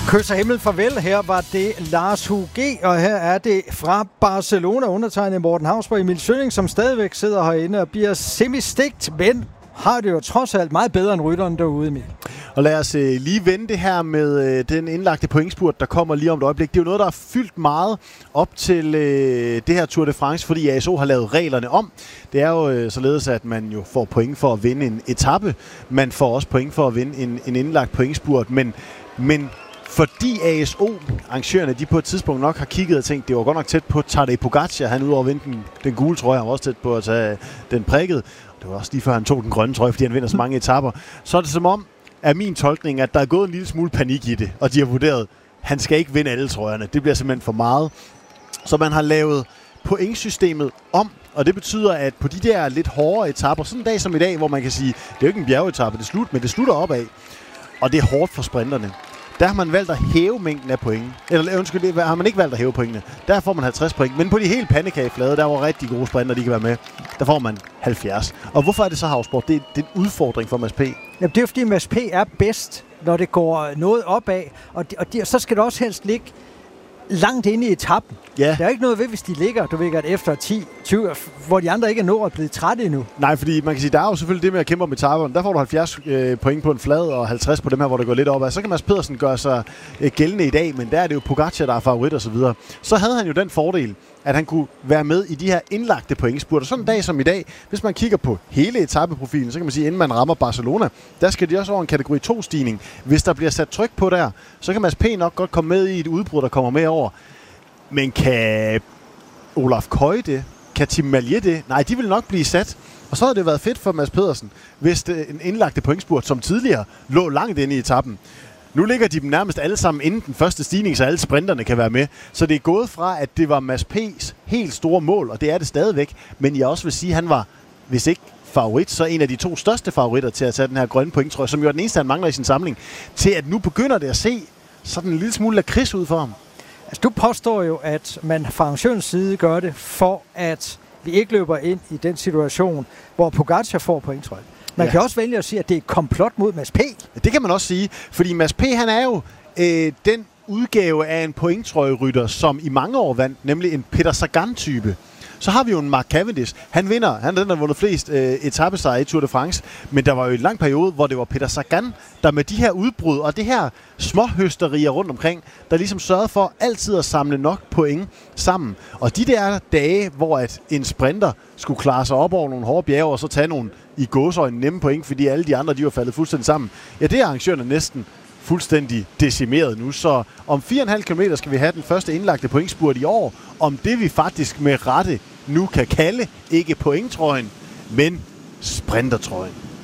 Kysser himmel farvel. Her var det Lars Hug, og her er det fra Barcelona, undertegnet Morten Hausborg, Emil Sølling, som stadigvæk sidder herinde og bliver semistegt, men har det jo trods alt meget bedre end rytteren derude, Emil. Og lad os lige vende det her med den indlagte pointspurt, der kommer lige om et øjeblik. Det er jo noget, der har fyldt meget op til det her Tour de France, fordi ASO har lavet reglerne om. Det er jo således, at man jo får point for at vinde en etape. Man får også point for at vinde en indlagt pointspurt, men fordi ASO-arrangørerne, de på et tidspunkt nok har kigget og tænkt, det var godt nok tæt på Tadej Pogačar, han udover at vinde den gule trøje, han var også tæt på at tage den prikkede. Det var også lige før han tog den grønne trøje, fordi han vinder så mange etaper. Så er det som om, er min tolkning, at der er gået en lille smule panik i det, og de har vurderet, at han skal ikke vinde alle trøjerne. Det bliver simpelthen for meget. Så man har lavet pointsystemet om, og det betyder, at på de der lidt hårdere etaper, sådan en dag som i dag, hvor man kan sige, det er jo ikke en bjergetappe, men det slutter opad, og det er hårdt for sprinterne. Der har man valgt at hæve mængden af point. Eller undskyld, det har man ikke valgt at hæve pointene. Der får man 50 point. Men på de helt pandekageflade, der hvor rigtig gode sprinter, de kan være med, der får man 70. Og hvorfor er det så, Hausborg? Det er en udfordring for Mads P. Jamen, det er jo fordi Mads P. er bedst, når det går noget opad. Og så skal det også helst ligge langt inde i etappen. Ja. Der er ikke noget ved, hvis de ligger, du ved godt, efter 10-20, hvor de andre ikke er nået og blevet trætte endnu. Nej, fordi man kan sige, der er jo selvfølgelig det med at kæmpe om etaperne. Der får du 70 point på en flad og 50 på dem her, hvor det går lidt opad. Så kan Mads Pedersen gøre sig gældende i dag, men der er det jo Pogačar, der er favorit og så videre. Så havde han jo den fordel, at han kunne være med i de her indlagte pointspurter. Sådan en dag som i dag, hvis man kigger på hele etappeprofilen, så kan man sige, inden man rammer Barcelona, der skal de også over en kategori 2-stigning. Hvis der bliver sat tryk på der, så kan Mads P. nok godt komme med i et udbrud, der kommer med over. Men kan Olaf Køj det? Kan Tim Malje det? Nej, de vil nok blive sat. Og så havde det været fedt for Mads Pedersen, hvis en indlagte pointspurt, som tidligere lå langt inde i etappen. Nu ligger de dem nærmest alle sammen inden den første stigning, så alle sprinterne kan være med. Så det er gået fra, at det var Mads P's helt store mål, og det er det stadigvæk. Men jeg også vil sige, at han var, hvis ikke favorit, så en af de 2 største favoritter til at tage den her grønne pointtrøje, som jo er den eneste, han mangler i sin samling, til at nu begynder det at se sådan en lille smule lakrids ud for ham. Altså, du påstår jo, at man fra arrangørens side gør det, for at vi ikke løber ind i den situation, hvor Pogačar får pointtrøje. Man kan også vælge at sige, at det er et komplot mod Mads P. Det kan man også sige, fordi Mads P. han er jo den udgave af en pointtrøjerytter, som i mange år vandt, nemlig en Peter Sagan-type. Så har vi jo en Mark Cavendish. Han er den, der har vundet flest etapesejre i Tour de France. Men der var jo en lang periode, hvor det var Peter Sagan, der med de her udbrud og det her småhøsterier rundt omkring, der ligesom sørgede for altid at samle nok point sammen. Og de der dage, hvor at en sprinter skulle klare sig op over nogle hårde bjerge, og så tage nogle i gåseøjne nemme point, fordi alle de andre, de var faldet fuldstændig sammen. Ja, det er arrangørerne næsten fuldstændig decimeret nu. Så om 4,5 km skal vi have den første indlagte pointspurt i år. Om det vi faktisk med rette nu kan kalde, ikke pointtrøjen, men sprintertrøjen.